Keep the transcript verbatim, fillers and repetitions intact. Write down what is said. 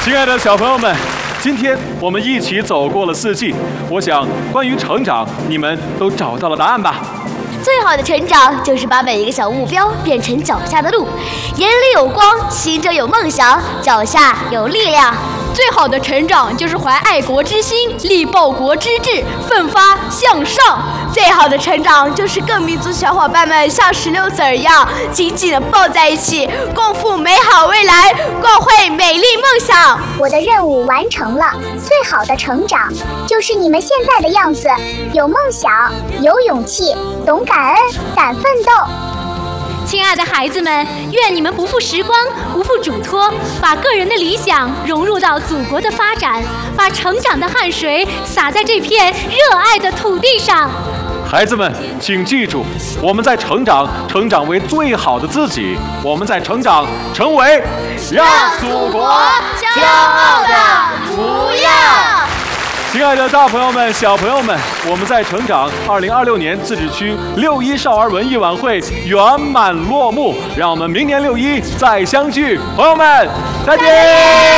亲爱的小朋友们，今天我们一起走过了四季，我想关于成长，你们都找到了答案吧？ 最好的成长就是把每一个小目标变成脚下的路，眼里有光，心中有梦想，脚下有力量。 最好的成长就是怀爱国之心，立报国之志，奋发向上。 最好的成长就是跟民族小伙伴们像石榴籽儿一样紧紧地抱在一起，共赴美好未来，共绘美丽梦想。 我的任务完成了，最好的成长就是你们现在的样子，有梦想，有勇气，懂感恩，敢奋斗。 亲爱的孩子们，愿你们不负时光，不负嘱托，把个人的理想融入到祖国的发展，把成长的汗水洒在这片热爱的土地上。 孩子们，请记住，我们在成长，成长为最好的自己。我们在成长，成为让祖国骄傲的模样。亲爱的大朋友们、小朋友们，我们在成长。二零二六年自治区六一少儿文艺晚会圆满落幕，让我们明年六一再相聚，朋友们，再见。